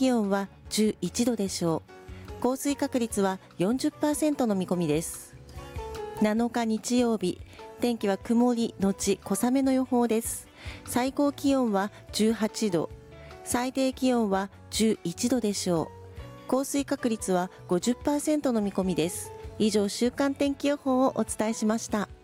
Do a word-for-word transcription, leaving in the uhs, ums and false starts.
気温はじゅういちどでしょう。降水確率は よんじゅっパーセント の見込みです。なのか日曜日、天気は曇りのち小雨の予報です。最高気温はじゅうはちど、最低気温はじゅういちどでしょう。降水確率は ごじゅっパーセント の見込みです。以上、週間天気予報をお伝えしました。